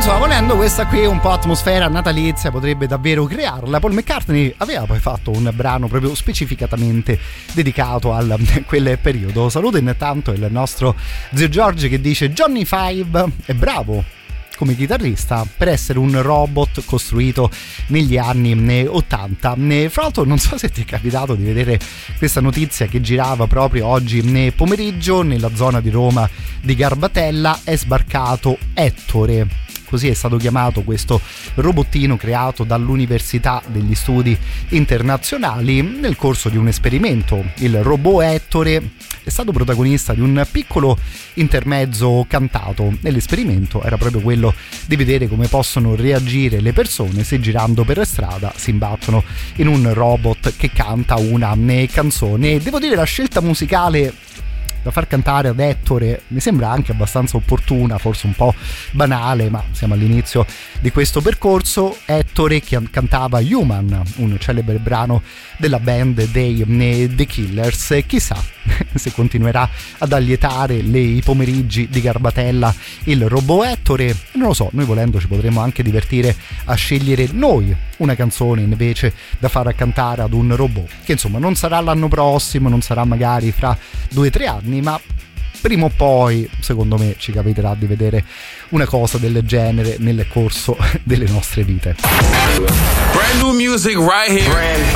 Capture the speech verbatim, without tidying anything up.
insomma, volendo, questa qui un po' atmosfera natalizia potrebbe davvero crearla. Paul McCartney aveva poi fatto un brano proprio specificatamente dedicato a quel periodo. Saluto intanto il nostro zio Giorgio che dice: Johnny Five è bravo come chitarrista per essere un robot costruito negli anni ottanta. Fra l'altro non so se ti è capitato di vedere questa notizia che girava proprio oggi nel pomeriggio. Nella zona di Roma di Garbatella è sbarcato Ettore, così è stato chiamato questo robottino creato dall'Università degli Studi Internazionali nel corso di un esperimento. Il robot Ettore è stato protagonista di un piccolo intermezzo cantato e l'esperimento era proprio quello di vedere come possono reagire le persone se girando per strada si imbattono in un robot che canta una canzone. Devo dire, la scelta musicale da far cantare ad Ettore mi sembra anche abbastanza opportuna, forse un po' banale, ma siamo all'inizio di questo percorso. Ettore che cantava Human, un celebre brano della band dei The Killers. Chissà se continuerà ad allietare le, i pomeriggi di Garbatella il robot Ettore. Non lo so, noi volendo ci potremmo anche divertire a scegliere noi una canzone invece da far cantare ad un robot, che insomma non sarà l'anno prossimo, non sarà magari fra due o tre anni, ma prima o poi secondo me ci capiterà di vedere una cosa del genere nel corso delle nostre vite. Brand new music right here. Brand,